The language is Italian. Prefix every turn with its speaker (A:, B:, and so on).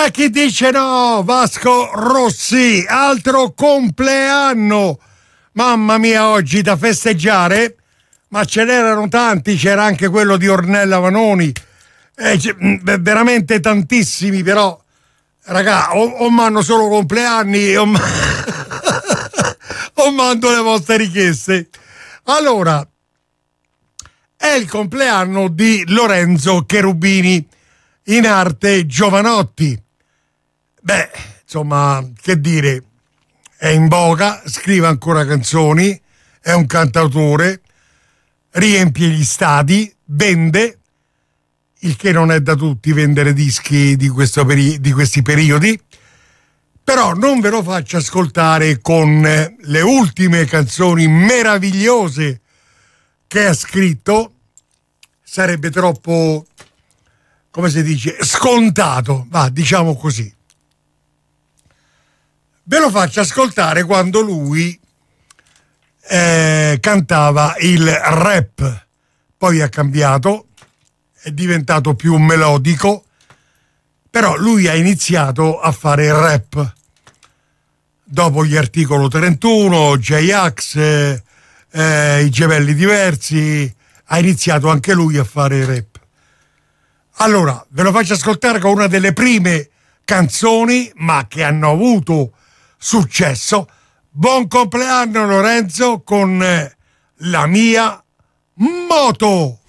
A: C'è chi dice no, Vasco Rossi, altro compleanno. Mamma mia, oggi da festeggiare, ma ce n'erano tanti, c'era anche quello di Ornella Vanoni, veramente tantissimi, però, raga, o mando solo compleanni o mando le vostre richieste. Allora, è il compleanno di Lorenzo Cherubini, in arte Giovanotti. Beh, insomma, che dire, è in voga, scrive ancora canzoni, è un cantautore, riempie gli stadi, vende, il che non è da tutti vendere dischi di questi periodi, però non ve lo faccio ascoltare con le ultime canzoni meravigliose che ha scritto, sarebbe troppo, come si dice, scontato, va, diciamo così. Ve lo faccio ascoltare quando lui cantava il rap, poi ha cambiato, è diventato più melodico, però lui ha iniziato a fare il rap dopo gli Articolo 31, J-Ax, i Gemelli Diversi, ha iniziato anche lui a fare il rap. Allora, ve lo faccio ascoltare con una delle prime canzoni, ma che hanno avuto successo. Buon compleanno Lorenzo con La mia moto.